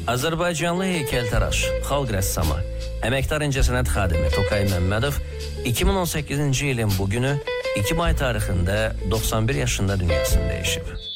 Azərbaycanlı heykəltaraş, xalq rəssamı, əməkdar incəsənət xadimi Tokay Məmmədov 2018-ci ilin bugünü 2 may tarixində 91 yaşında dünyasını dəyişib.